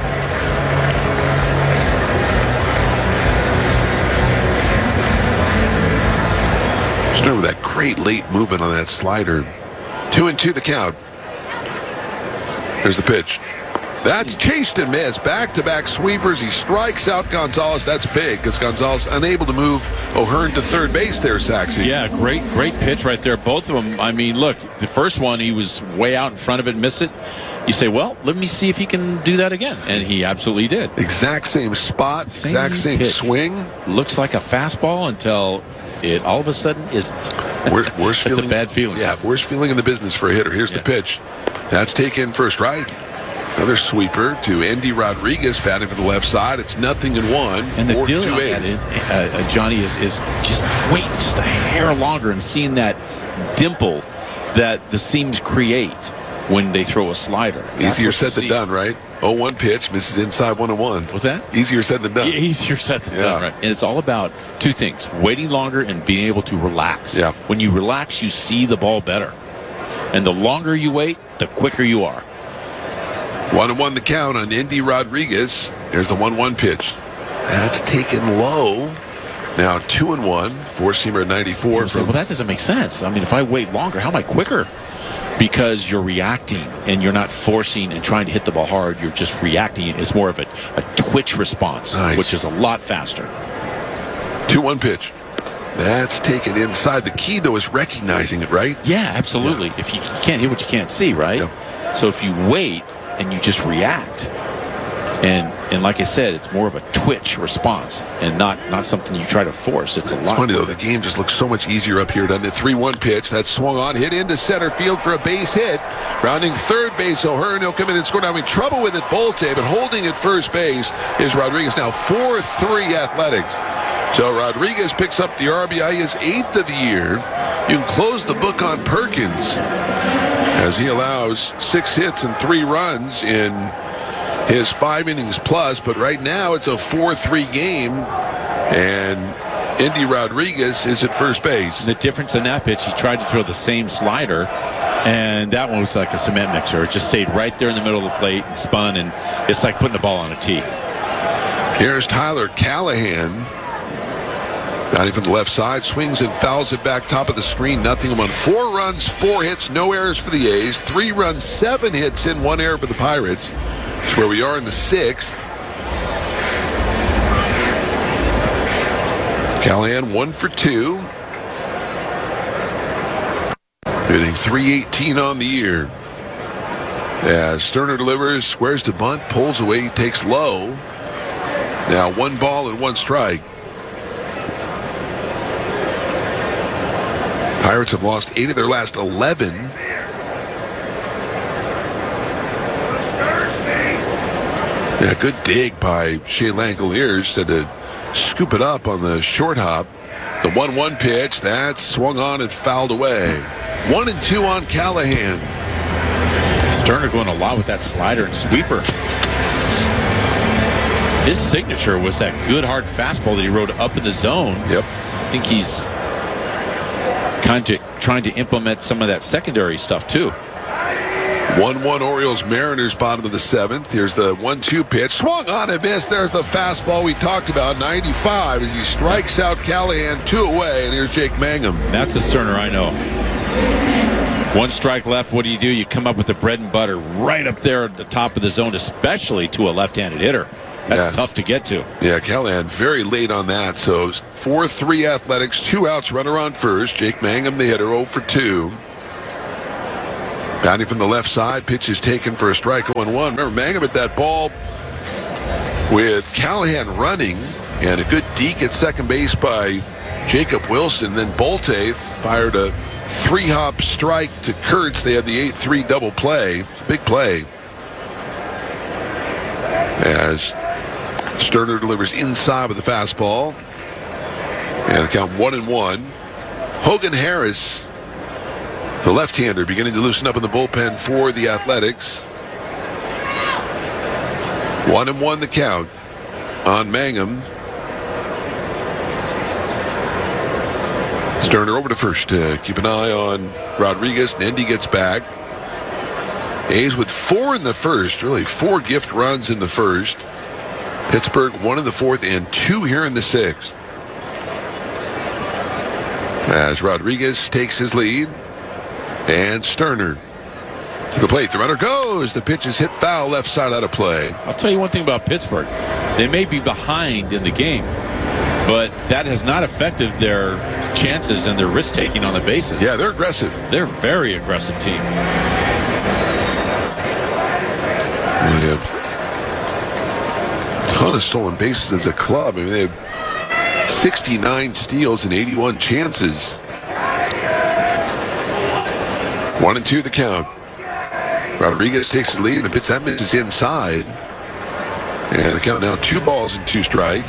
Sterner with that great late movement on that slider. Two and two the count. Here's the pitch. That's chased and missed. Back-to-back sweepers. He strikes out Gonzalez. That's big because Gonzalez unable to move O'Hearn to third base there, Saxy. Yeah, great, great pitch right there. Both of them. I mean, look, the first one, he was way out in front of it and missed it. You say, well, let me see if he can do that again. And he absolutely did. Exact same spot, same exact same pitch. Swing. Looks like a fastball until it all of a sudden isn't. Worst, worst It's feeling, a bad feeling. Yeah, worst feeling in the business for a hitter. Here's yeah. the pitch. That's taken for a strike. Another sweeper to Andy Rodriguez batting for the left side. It's nothing in one. And the deal on that is, uh, uh, Johnny, is, is just waiting just a hair longer and seeing that dimple that the seams create when they throw a slider. That's Easier said than done, right? oh one pitch, misses inside one and one. What's that? Easier said than done. Yeah, easier said than yeah. done, right? And it's all about two things: waiting longer and being able to relax. Yeah. When you relax, you see the ball better. And the longer you wait, the quicker you are. One and one the count on Andy Rodriguez. There's the one one pitch. That's taken low. Now two and one. Four-seamer at ninety-four. Say, well, that doesn't make sense. I mean, if I wait longer, how am I quicker? Because you're reacting and you're not forcing and trying to hit the ball hard. You're just reacting. It's more of a, a twitch response, nice. Which is a lot faster. two one pitch. That's taken inside. The key, though, is recognizing it, right? Yeah, absolutely. Yeah. If you, you can't hit what you can't see, right? Yep. So if you wait and you just react, and and like I said, it's more of a twitch response and not not something you try to force. It's a it's lot. Funny though, the game just looks so much easier up here. Doesn't it? three one pitch that swung on, hit into center field for a base hit. Rounding third base, O'Hearn. He'll come in and score. Now having trouble with it, Bolte, but holding at first base is Rodriguez. Now four three Athletics. So Rodriguez picks up the R B I, his eighth of the year. You can close the book on Perkins as he allows six hits and three runs in his five innings plus. But right now it's a four three game, and Andy Rodriguez is at first base. The difference in that pitch, he tried to throw the same slider, and that one was like a cement mixer. It just stayed right there in the middle of the plate and spun, and it's like putting the ball on a tee. Here's Tyler Callahan. Batting from the left side, swings and fouls it back top of the screen. Nothing among four runs, four hits, no errors for the A's. Three runs, seven hits in, one error for the Pirates. That's where we are in the sixth. Callahan one for two. Hitting three eighteen on the year. As Sterner delivers, squares to bunt, pulls away, takes low. Now one ball and one strike. Pirates have lost eight of their last eleven. Yeah, good dig by Shea Langoliers to scoop it up on the short hop. The one one pitch, that swung on and fouled away. One and two on Callahan. Sterner going a lot with that slider and sweeper. His signature was that good hard fastball that he rode up in the zone. Yep. I think he's kind of trying to implement some of that secondary stuff too. one one Orioles Mariners, bottom of the seventh. Here's the one two pitch. Swung on and missed. There's the fastball we talked about, ninety-five, as he strikes out Callahan, two away. And here's Jake Mangum. That's the Sterner I know. One strike left. What do you do? You come up with the bread and butter right up there at the top of the zone, especially to a left-handed hitter. That's Yeah. tough to get to. Yeah, Callahan very late on that. So four three Athletics, two outs, runner on first. Jake Mangum, the hitter, oh for two. Batting from the left side, pitch is taken for a strike, one one. Remember, Mangum at that ball with Callahan running and a good deke at second base by Jacob Wilson. Then Bolte fired a three-hop strike to Kurtz. They had the eight three double play. Big play. As Sterner delivers inside with the fastball. And the count one and one. Hogan Harris, the left-hander, beginning to loosen up in the bullpen for the Athletics. One and one the count on Mangum. Sterner over to first to keep an eye on Rodriguez. Nendy gets back. A's with four in the first, really four gift runs in the first. Pittsburgh one in the fourth and two here in the sixth. As Rodriguez takes his lead. And Sterner to the plate. The runner goes. The pitch is hit foul, left side out of play. I'll tell you one thing about Pittsburgh. They may be behind in the game, but that has not affected their chances and their risk-taking on the bases. Yeah, they're aggressive. They're a very aggressive team. Yeah. A ton of stolen bases as a club. I mean, they have sixty-nine steals and eighty-one chances. One and two the count. Rodriguez takes the lead. The pitch that misses inside. And the count now two balls and two strikes.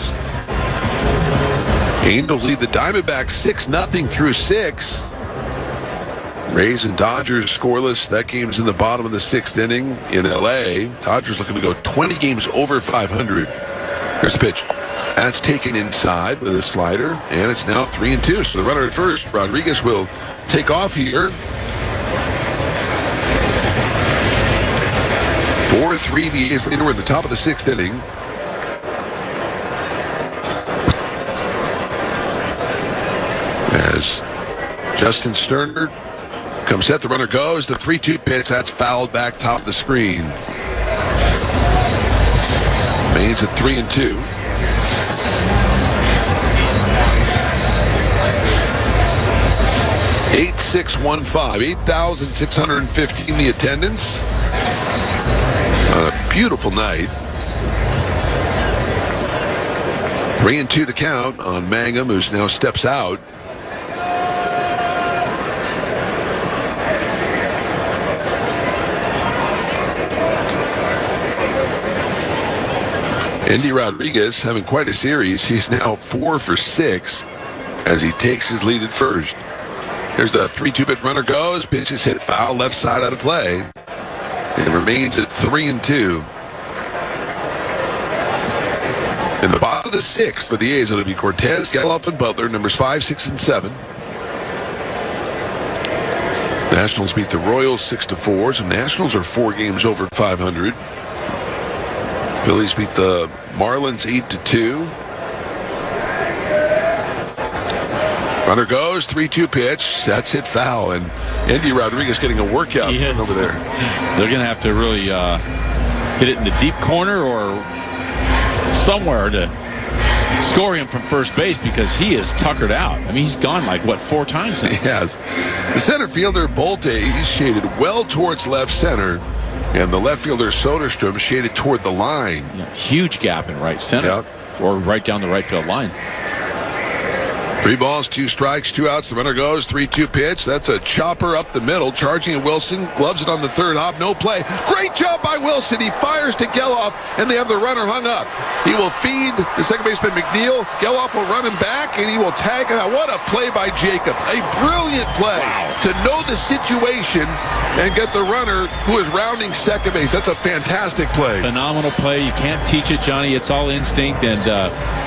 Angels lead the Diamondbacks six nothing through six. Rays and Dodgers scoreless. That game's in the bottom of the sixth inning in L A. Dodgers looking to go twenty games over five hundred. Here's the pitch. That's taken inside with a slider, and it's now three and two. So the runner at first, Rodriguez, will take off here. four three, the A's leader. We're in the top of the sixth inning. As Justin Sterner comes set, the runner goes. The three two pitch, that's fouled back top of the screen. Remains at three and two. eight six one five, eight thousand six hundred fifteen the attendance. On a beautiful night. Three and two the count on Mangum, who's now steps out. Endy Rodriguez having quite a series. He's now four for six as he takes his lead at first. There's the three two pitch, runner goes. Pitch is hit foul, left side out of play. It remains at three and two. In the bottom of the sixth for the A's, it'll be Cortez, Geloff, and Butler, numbers five, six, and seven. Nationals beat the Royals six to four. So Nationals are four games over five hundred. Phillies beat the Marlins eight to two. Runner goes, three two pitch. That's hit foul, and Endy Rodriguez getting a workout over there. They're going to have to really uh, hit it in the deep corner or somewhere to score him from first base, because he is tuckered out. I mean, he's gone like, what, four times now? He has. The center fielder, Bolte, he's shaded well towards left center, and the left fielder, Soderstrom, shaded toward the line. Yeah, huge gap in right center, yep. Or right down the right field line. Three balls, two strikes, two outs. The runner goes, three two pitch. That's a chopper up the middle, charging at Wilson. Gloves it on the third hop, no play. Great job by Wilson. He fires to Geloff, and they have the runner hung up. He will feed the second baseman McNeil. Geloff will run him back, and he will tag him out. What a play by Jacob. A brilliant play wow. to know the situation and get the runner who is rounding second base. That's a fantastic play. Phenomenal play. You can't teach it, Johnny. It's all instinct, and uh,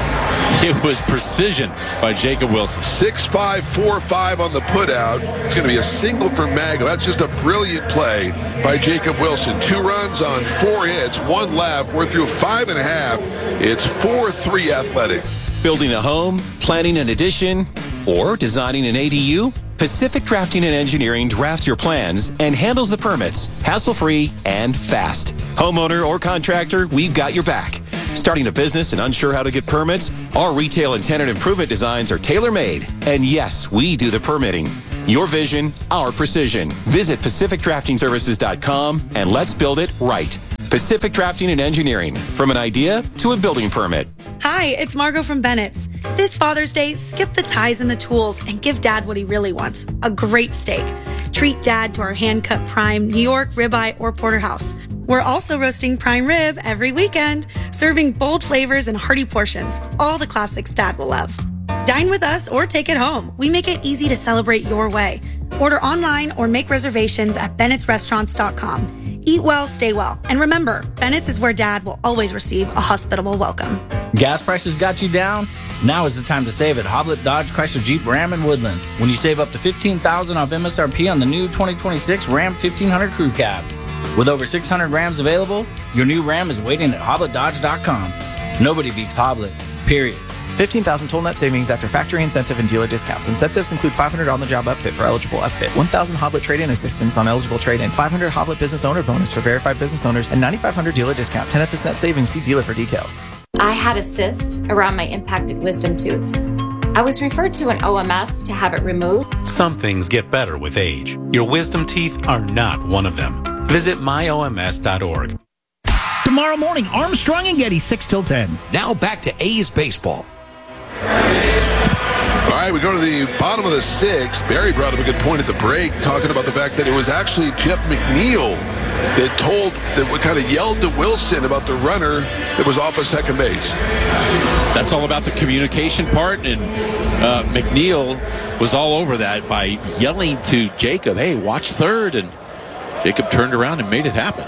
It was precision by Jacob Wilson. six five, four five on the putout. It's going to be a single for Mago. That's just a brilliant play by Jacob Wilson. Two runs on four hits, one left. We're through five and a half. It's four three Athletic. Building a home, planning an addition, or designing an A D U? Pacific Drafting and Engineering drafts your plans and handles the permits, hassle-free and fast. Homeowner or contractor, we've got your back. Starting a business and unsure how to get permits? Our retail and tenant improvement designs are tailor-made. And yes, we do the permitting. Your vision, our precision. Visit Pacific Drafting Services dot com and let's build it right. Pacific Drafting and Engineering. From an idea to a building permit. Hi, it's Margot from Bennett's. This Father's Day, skip the ties and the tools and give Dad what he really wants, a great steak. Treat Dad to our hand-cut prime New York ribeye or porterhouse. We're also roasting prime rib every weekend, serving bold flavors and hearty portions, all the classics Dad will love. Dine with us or take it home. We make it easy to celebrate your way. Order online or make reservations at Bennett's Restaurants dot com. Eat well, stay well. And remember, Bennett's is where Dad will always receive a hospitable welcome. Gas prices got you down? Now is the time to save at Hoblet Dodge Chrysler Jeep Ram in Woodland. When you save up to fifteen thousand dollars off M S R P on the new twenty twenty-six Ram fifteen hundred Crew Cab. With over six hundred Rams available, your new Ram is waiting at Hoblet Dodge dot com. Nobody beats Hoblet, period. fifteen thousand total net savings after factory incentive and dealer discounts. Incentives include five hundred on-the-job upfit for eligible upfit, one thousand Hoblet trade-in assistance on eligible trade-in, five hundred Hoblet business owner bonus for verified business owners, and ninety-five hundred dealer discount. ten percent savings. See dealer for details. I had a cyst around my impacted wisdom tooth. I was referred to an O M S to have it removed. Some things get better with age. Your wisdom teeth are not one of them. Visit my O M S dot org. Tomorrow morning, Armstrong and Getty, six till ten. Now back to A's baseball. All right, we go to the bottom of the sixth. Barry brought up a good point at the break, talking about the fact that it was actually Jeff McNeil that told, that kind of yelled to Wilson about the runner that was off of second base. That's all about the communication part, and uh, McNeil was all over that by yelling to Jacob, hey, watch third, and Jacob turned around and made it happen.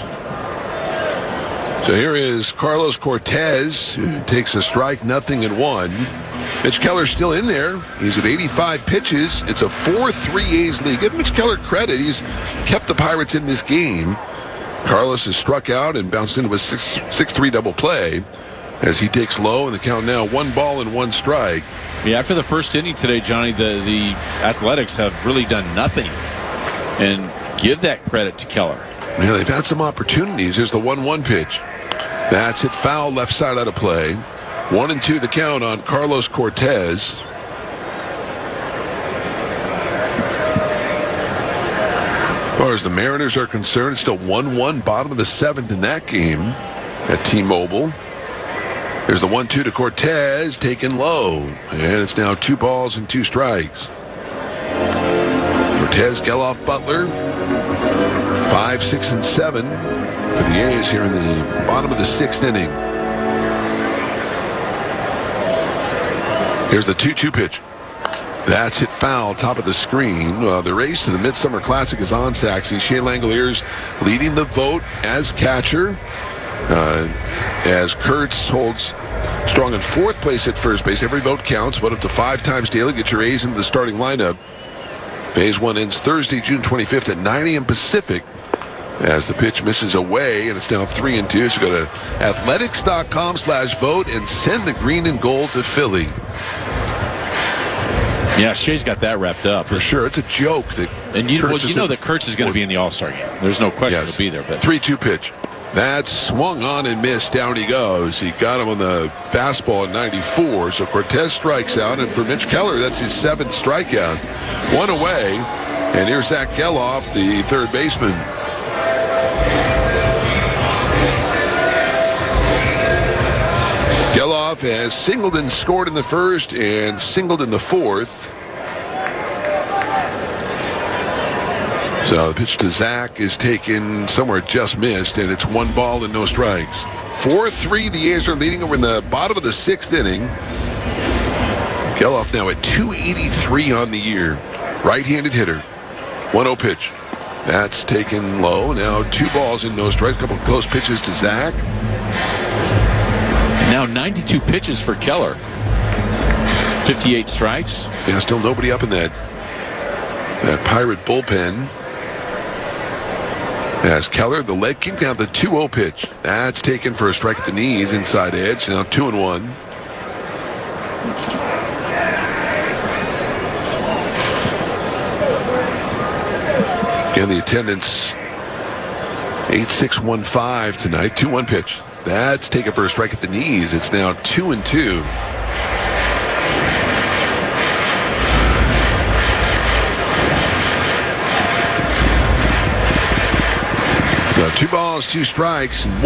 So here is Carlos Cortez, who takes a strike, nothing and one. Mitch Keller's still in there. He's at eighty-five pitches. It's a four three A's lead. Give Mitch Keller credit. He's kept the Pirates in this game. Carlos has struck out and bounced into a six three double play as he takes low, and the count now one ball and one strike. Yeah, after the first inning today, Johnny, the, the Athletics have really done nothing. And give that credit to Keller. Yeah, they've had some opportunities. Here's the one one pitch. That's hit foul, left side out of play. One and two the count on Carlos Cortez. As far as the Mariners are concerned, it's still one one, bottom of the seventh in that game at T-Mobile. There's the one two to Cortez, taken low. And it's now two balls and two strikes. Cortez, Geloff, Butler. Five, six, and seven for the A's here in the bottom of the sixth inning. Here's the two two pitch. That's hit foul, top of the screen. Uh, the race to the Midsummer Classic is on, Saxy. Shea Langoliers leading the vote as catcher. Uh, as Kurtz holds strong in fourth place at first base. Every vote counts. Vote up to five times daily. Get your A's into the starting lineup. Phase one ends Thursday, June twenty-fifth at nine a.m. Pacific. As the pitch misses away, and it's now three and two. So go to athletics dot com slash vote and send the green and gold to Philly. Yeah, Shea's got that wrapped up. For sure. It's a joke that And you, well, you know in, that Kurtz is going to be in the All-Star game. There's no question yes. he'll be there. But three two pitch. That's swung on and missed. Down he goes. He got him on the fastball at ninety-four. So Cortez strikes out. And for Mitch Keller, that's his seventh strikeout. One away. And here's Zach Geloff, the third baseman. Geloff has singled and scored in the first and singled in the fourth. So the pitch to Zach is taken somewhere just missed, and it's one ball and no strikes. four three, the A's are leading over in the bottom of the sixth inning. Geloff now at two eighty-three on the year. Right-handed hitter. one oh pitch. That's taken low. Now two balls and no strikes. A couple of close pitches to Zach. Now ninety-two pitches for Keller. fifty-eight strikes. Yeah, still nobody up in that, that Pirate bullpen. As Keller, the leg kick down the two oh pitch. That's taken for a strike at the knees, inside edge. Now two and one. Again, the attendance eight six one five tonight. two one pitch. That's taken for a strike at the knees. It's now two and two. Now two balls, two strikes. And